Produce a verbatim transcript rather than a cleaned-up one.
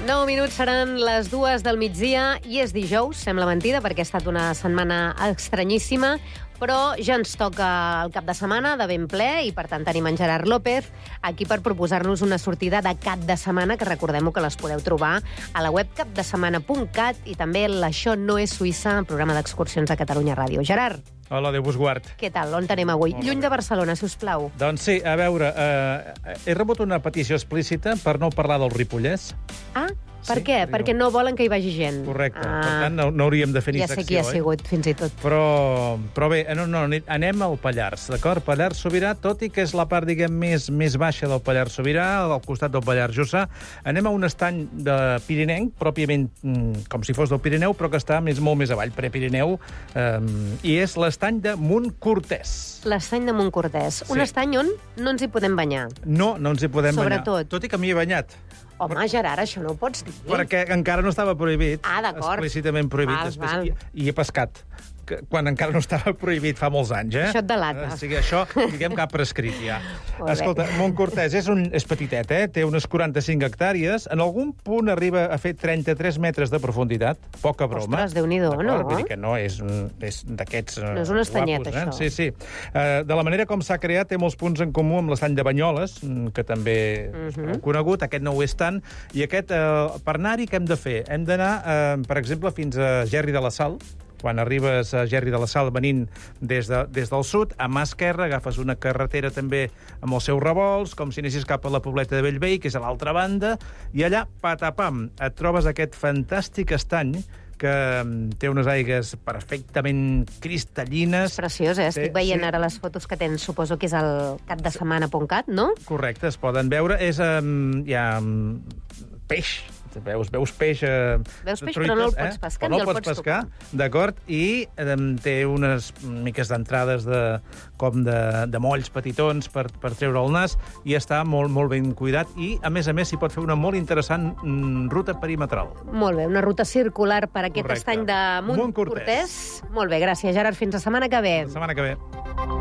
nou minuts seran les dues del migdia i és dijous, sembla mentida, perquè ha estat una setmana estranyíssima, però ja ens toca el cap de setmana de ben ple i, per tant, tenim en Gerard López aquí per proposar-nos una sortida de cap de setmana, que recordem que les podeu trobar a la web cap de setmana punt cat i també l'Això no és Suïssa, programa d'excursions a Catalunya Ràdio. Gerard. Hola, Déu vos guard. Què tal? On anem avui? Lluny de Barcelona, si us plau. Doncs sí, a veure, eh, he rebut una petició explícita per no parlar del Ripollès. Ah, per Sí, què? diu- Perquè no volen que hi vagi gent. Correcte. Ah. Per tant, no, no hauríem de fer ni Ja secció, sé qui ha eh? sigut, fins i tot. Però, però bé, no, no, anem al Pallars, d'acord? Pallars Sobirà, tot i que és la part, diguem, més, més baixa del Pallars Sobirà, al costat del Pallars Jussà. Anem a un estany de Pirinenc, pròpiament mm, com si fos del Pirineu, però que està més, molt més avall, prepirineu, eh, i és l'estany de Montcortès. L'estany de Montcortès. Un Sí. estany on no ens hi podem banyar. No, no ens hi podem banyar. Sobretot. Tot i que m'hi he banyat. Home, Gerard, això no ho pots dir. Perquè encara no estava prohibit. Ah, d'acord. Explícitament prohibit. Val, Després, val. I, I he pescat, que, quan encara no estava prohibit fa molts anys, eh? Això et delata. O sigui, això, diguem que ha prescrit ja. Molt bé. Escolta, Montcortès és, un, és petitet, eh? Té unes quaranta-cinc hectàrees. En algun punt arriba a fer trenta-tres metres de profunditat. Poca broma. Ostres, Déu-n'hi-do, D'acord? no? Vull dir que no és, un- és d'aquests eh, No és un estanyet, guapos, eh? això. Sí, sí. Uh, de la manera com s'ha creat, té molts punts en comú amb l'estany de Banyoles, mm, que també Mhm. és prou conegut. Aquest no ho és tant. I aquest, eh, per anar-hi, què hem de fer? Hem d'anar, eh, per exemple, fins a Gerri de la Sal. Quan arribes a Gerri de la Sal venint des, de, des del sud, a mà esquerra agafes una carretera també amb els seus revolts, com si anessis cap a la Pobleta de Bellvei, que és a l'altra banda, i allà, patapam, et trobes aquest fantàstic estany que mm, té unes aigues perfectament cristallines. És preciós, eh? Estic Sí, veient sí. ara les fotos que tens, suposo que és el cap de setmana punt cat, no? Correcte, es poden veure. És, um, hi ha um, peix. Veus, veus peix... Eh, Veus peix, truites, però no el pots pescar, Però no ni el el pots pots pescar, d'acord? I um, té unes miques d'entrades de, com de, de molls petitons per, per treure el nas i està molt, molt ben cuidat i, a més a més, s'hi pot fer una molt interessant mm, ruta perimetral. Molt bé, una ruta circular per aquest Correcte. estany de Montcortès. Montcortès. Molt bé, gràcies, Gerard. Fins la setmana que ve. La setmana que ve.